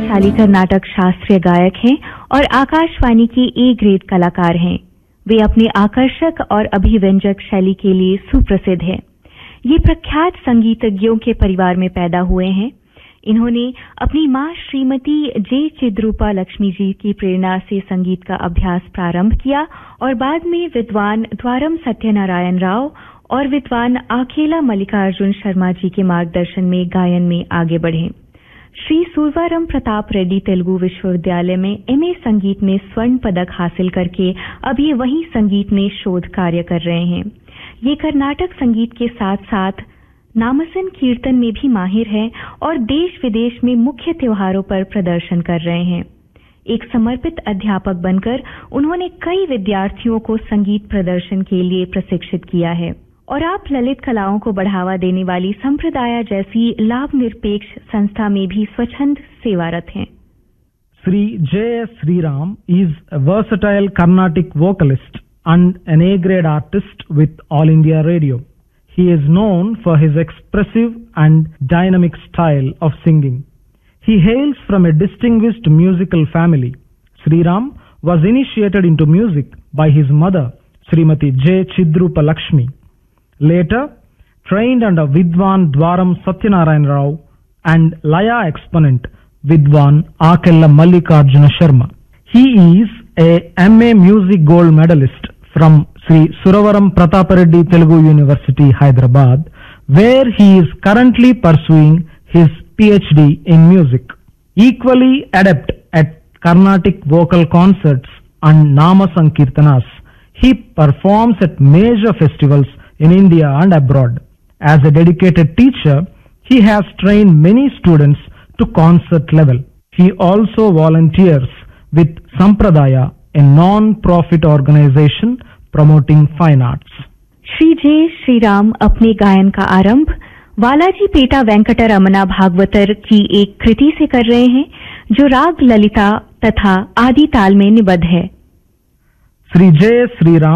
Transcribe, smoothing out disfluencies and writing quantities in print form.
प्रतिभाशाली कर्नाटक शास्त्रीय गायक हैं और आकाशवाणी के ए ग्रेड कलाकार हैं। वे अपने आकर्षक और अभिव्यंजक शैली के लिए सुप्रसिद्ध हैं। ये प्रख्यात संगीतज्ञों के परिवार में पैदा हुए हैं। इन्होंने अपनी मां श्रीमती जे चिद्रूपा लक्ष्मी जी की प्रेरणा से संगीत का अभ्यास प्रारंभ किया और बाद में विद्वान द्वारम सत्यनारायण राव और विद्वान आखेला मल्लिकार्जुन शर्मा जी के मार्गदर्शन में गायन में आगे बढ़े। श्री सुरवरम प्रताप रेड्डी तेलुगु विश्वविद्यालय में एमए संगीत में स्वर्ण पदक हासिल करके अब ये वहीं संगीत में शोध कार्य कर रहे हैं। ये कर्नाटक संगीत के साथ साथ नामसन कीर्तन में भी माहिर हैं और देश विदेश में मुख्य त्योहारों पर प्रदर्शन कर रहे हैं। एक समर्पित अध्यापक बनकर उन्होंने कई विद्यार्थियों को संगीत प्रदर्शन के लिए प्रशिक्षित किया है और आप ललित कलाओं को बढ़ावा देने वाली संप्रदाय जैसी लाभ निरपेक्ष संस्था में भी स्वच्छंद सेवारत हैं। Sri J.S. Sriram is a versatile Carnatic vocalist and an A-grade artist with All India Radio. He is known for his expressive and dynamic style of singing. He hails from a distinguished musical family. Sriram was initiated into music by his mother, Srimati J. Chidrupa Lakshmi. Later, trained under Vidwan Dwaram Satyanarayan Rao and Laya exponent Vidwan Akella Mallikarjuna Sharma. He is a MA Music Gold Medalist from Sri Suravaram Pratapareddy Telugu University, Hyderabad, where he is currently pursuing his PhD in music. Equally adept at Carnatic vocal concerts and Nama Sankirtanas, he performs at major festivals in India and abroad. As a dedicated teacher, he has trained many students to concert level. He also volunteers with Sampradaya, a non-profit organization promoting fine arts. Shri जे श्रीराम अपने गायन का आरंभ Balaji PETA Venkat Ramna भागवतर की एक कृति से कर रहे हैं जो राग ललिता तथा आदि ताल में निबद्ध है। श्री जे श्रीराम